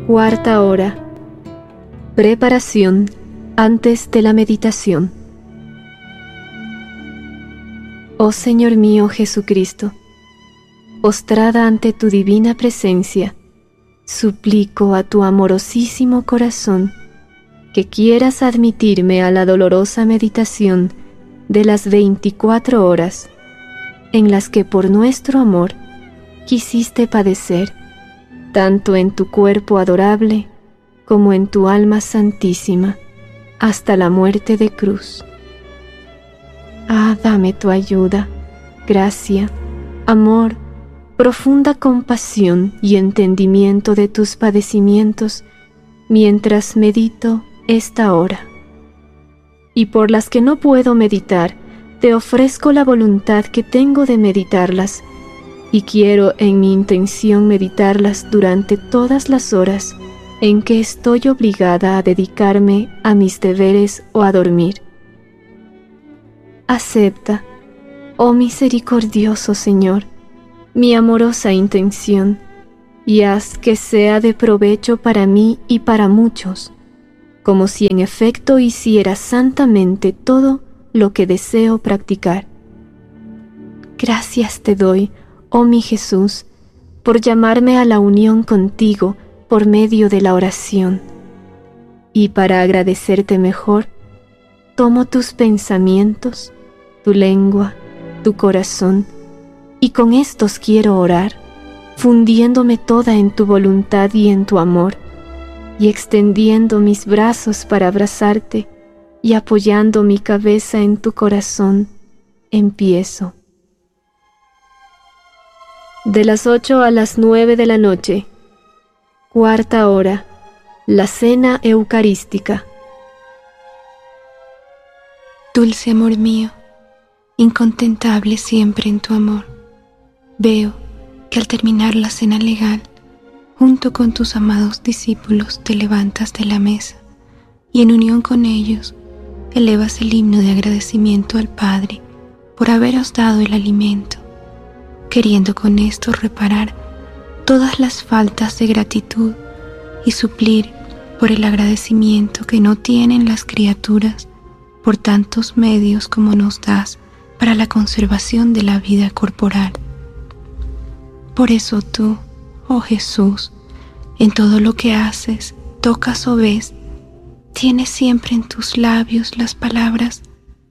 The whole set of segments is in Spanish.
Cuarta hora. Preparación antes de la meditación. Oh Señor mío Jesucristo, postrada ante tu divina presencia, suplico a tu amorosísimo corazón que quieras admitirme a la dolorosa meditación de las 24 horas en las que por nuestro amor quisiste padecer, tanto en tu cuerpo adorable como en tu alma santísima, hasta la muerte de cruz. Ah, dame tu ayuda, gracia, amor, profunda compasión y entendimiento de tus padecimientos mientras medito esta hora. Y por las que no puedo meditar, te ofrezco la voluntad que tengo de meditarlas, y quiero en mi intención meditarlas durante todas las horas en que estoy obligada a dedicarme a mis deberes o a dormir. Acepta, oh misericordioso Señor, mi amorosa intención, y haz que sea de provecho para mí y para muchos, como si en efecto hiciera santamente todo lo que deseo practicar. Gracias te doy, oh mi Jesús, por llamarme a la unión contigo por medio de la oración. Y para agradecerte mejor, tomo tus pensamientos, tu lengua, tu corazón, y con estos quiero orar, fundiéndome toda en tu voluntad y en tu amor, y extendiendo mis brazos para abrazarte, y apoyando mi cabeza en tu corazón, empiezo. De las 8 a las 9 de la noche, cuarta hora, la cena eucarística. Dulce amor mío, incontentable siempre en tu amor, veo que al terminar la cena legal, junto con tus amados discípulos te levantas de la mesa y en unión con ellos elevas el himno de agradecimiento al Padre por haberos dado el alimento, queriendo con esto reparar todas las faltas de gratitud y suplir por el agradecimiento que no tienen las criaturas por tantos medios como nos das para la conservación de la vida corporal. Por eso tú, oh Jesús, en todo lo que haces, tocas o ves, tienes siempre en tus labios las palabras: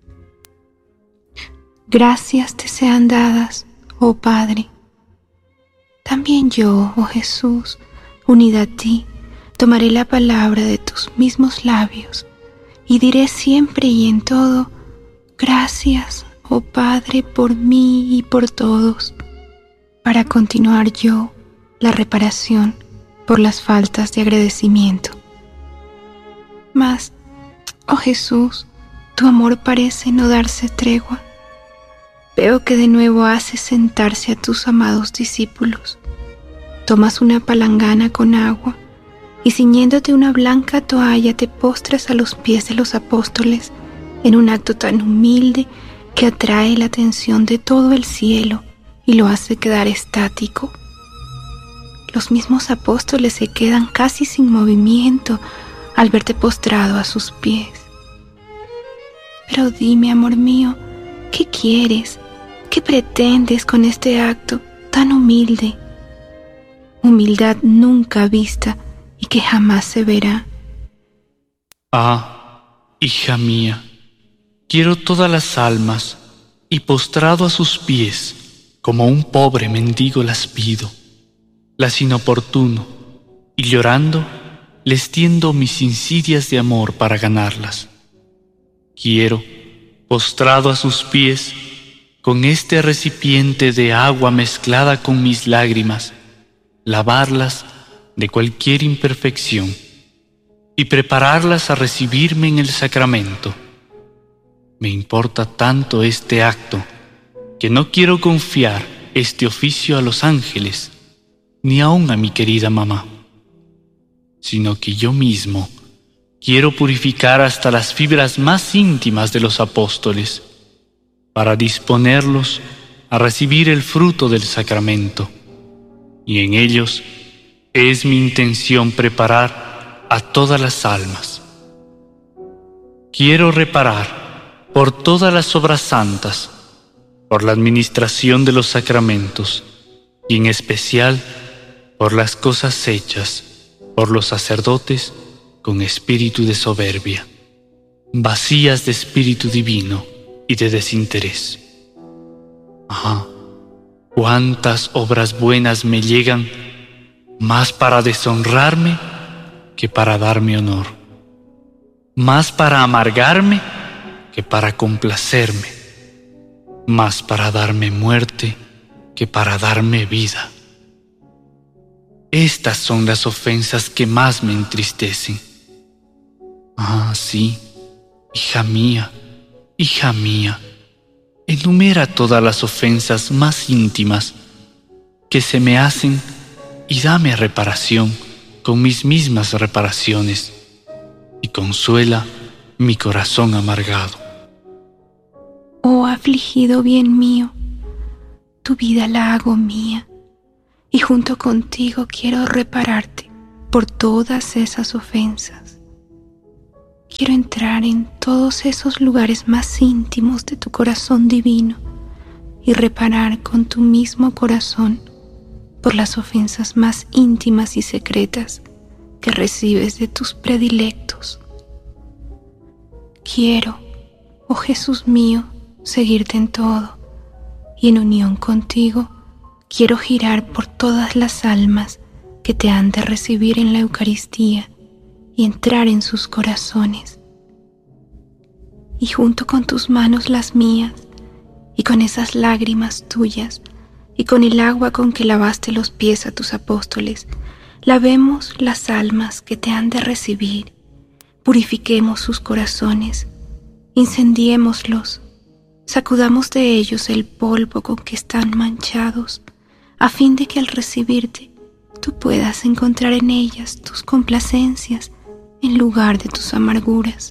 gracias te sean dadas, oh Padre. También yo, oh Jesús, unida a ti, tomaré la palabra de tus mismos labios y diré siempre y en todo: gracias, oh Padre, por mí y por todos, para continuar yo la reparación por las faltas de agradecimiento. Mas, oh Jesús, tu amor parece no darse tregua. Veo que de nuevo haces sentarse a tus amados discípulos. Tomas una palangana con agua y ciñéndote una blanca toalla te postras a los pies de los apóstoles en un acto tan humilde que atrae la atención de todo el cielo y lo hace quedar estático. Los mismos apóstoles se quedan casi sin movimiento al verte postrado a sus pies. Pero dime, amor mío, ¿qué quieres? ¿Qué pretendes con este acto tan humilde? Humildad nunca vista y que jamás se verá. Ah, hija mía, quiero todas las almas y postrado a sus pies, como un pobre mendigo las pido, las inoportuno, y llorando les tiendo mis insidias de amor para ganarlas. Quiero, postrado a sus pies, con este recipiente de agua mezclada con mis lágrimas, lavarlas de cualquier imperfección y prepararlas a recibirme en el sacramento. Me importa tanto este acto que no quiero confiar este oficio a los ángeles, ni aun a mi querida mamá, sino que yo mismo quiero purificar hasta las fibras más íntimas de los apóstoles, para disponerlos a recibir el fruto del sacramento, y en ellos Es mi intención preparar a todas las almas. Quiero reparar por todas las obras santas, por la administración de los sacramentos y en especial por las cosas hechas por los sacerdotes con espíritu de soberbia, vacías de espíritu divino y de desinterés. Cuántas obras buenas me llegan, más para deshonrarme que para darme honor, más para amargarme que para complacerme, más para darme muerte que para darme vida. Estas son las ofensas que más me entristecen. Sí, hija mía, enumera todas las ofensas más íntimas que se me hacen y dame reparación con mis mismas reparaciones y consuela mi corazón amargado. Oh afligido bien mío, tu vida la hago mía y junto contigo quiero repararte por todas esas ofensas. Quiero entrar en todos esos lugares más íntimos de tu corazón divino y reparar con tu mismo corazón por las ofensas más íntimas y secretas que recibes de tus predilectos. Quiero, oh Jesús mío, seguirte en todo y en unión contigo quiero girar por todas las almas que te han de recibir en la Eucaristía y entrar en sus corazones. Y junto con tus manos las mías, y con esas lágrimas tuyas, y con el agua con que lavaste los pies a tus apóstoles, lavemos las almas que te han de recibir, purifiquemos sus corazones, incendiémoslos, sacudamos de ellos el polvo con que están manchados, a fin de que al recibirte tú puedas encontrar en ellas tus complacencias en lugar de tus amarguras.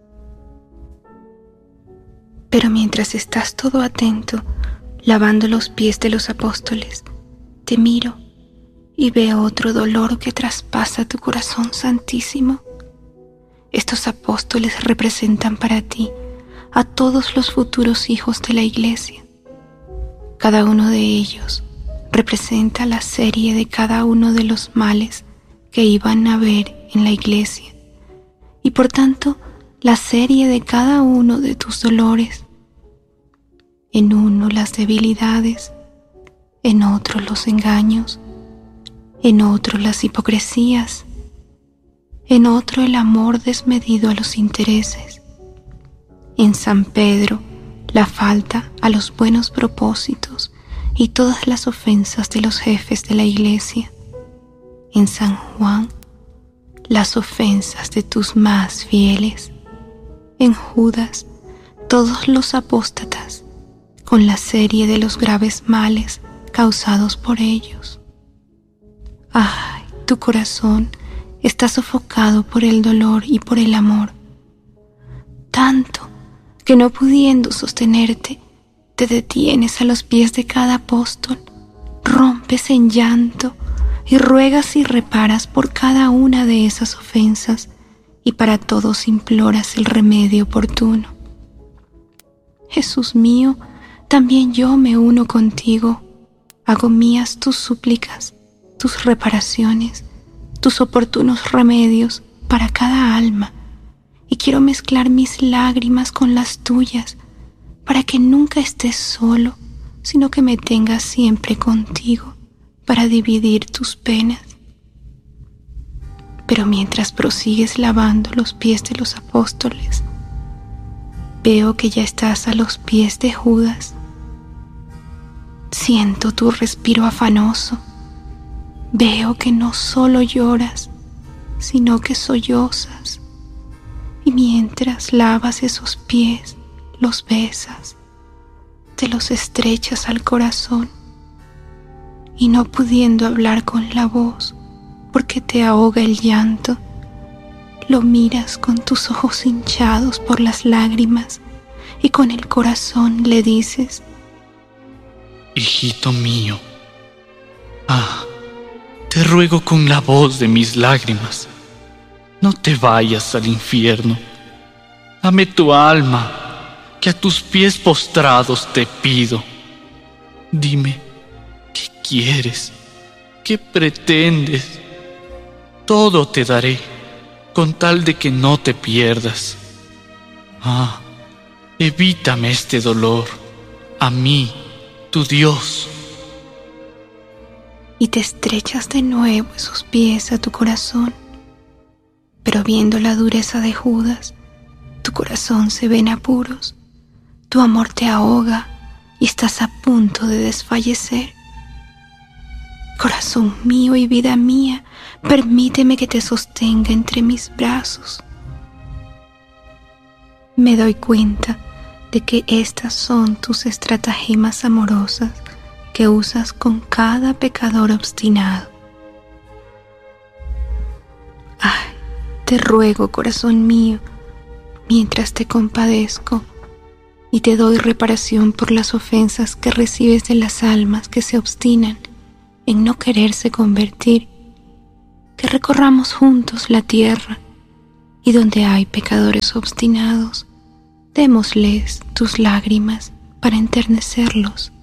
Pero mientras estás todo atento, lavando los pies de los apóstoles, te miro y veo otro dolor que traspasa tu corazón santísimo. Estos apóstoles representan para ti a todos los futuros hijos de la Iglesia. Cada uno de ellos representa la serie de cada uno de los males que iban a haber en la Iglesia y por tanto la serie de cada uno de tus dolores. En uno las debilidades, en otro los engaños, en otro las hipocresías, en otro el amor desmedido a los intereses, en San Pedro la falta a los buenos propósitos y todas las ofensas de los jefes de la Iglesia, en San Juan las ofensas de tus más fieles, en Judas todos los apóstatas con la serie de los graves males causados por ellos. Ay, tu corazón está sofocado por el dolor y por el amor, tanto que no pudiendo sostenerte, te detienes a los pies de cada apóstol, rompes en llanto y ruegas y reparas por cada una de esas ofensas y para todos imploras el remedio oportuno. Jesús mío, también yo me uno contigo, hago mías tus súplicas, tus reparaciones, tus oportunos remedios para cada alma, y quiero mezclar mis lágrimas con las tuyas, para que nunca estés solo, sino que me tengas siempre contigo, para dividir tus penas. Pero mientras prosigues lavando los pies de los apóstoles, veo que ya estás a los pies de Judas. Siento tu respiro afanoso. Veo que no solo lloras, sino que sollozas. Y mientras lavas esos pies, los besas, te los estrechas al corazón. Y no pudiendo hablar con la voz, porque te ahoga el llanto, lo miras con tus ojos hinchados por las lágrimas y con el corazón le dices: hijito mío, te ruego con la voz de mis lágrimas, no te vayas al infierno. Dame tu alma, que a tus pies postrados te pido. Dime, ¿qué quieres? ¿Qué pretendes? Todo te daré, con tal de que no te pierdas. Ah, evítame este dolor, a mí, tu Dios. Y te estrechas de nuevo esos pies a tu corazón. Pero viendo la dureza de Judas, tu corazón se ve en apuros, tu amor te ahoga y estás a punto de desfallecer. Corazón mío y vida mía, permíteme que te sostenga entre mis brazos. Me doy cuenta de que estas son tus estratagemas amorosas que usas con cada pecador obstinado. Ay, te ruego, corazón mío, mientras te compadezco y te doy reparación por las ofensas que recibes de las almas que se obstinan en no quererse convertir, que recorramos juntos la tierra y donde hay pecadores obstinados, démosles tus lágrimas para enternecerlos.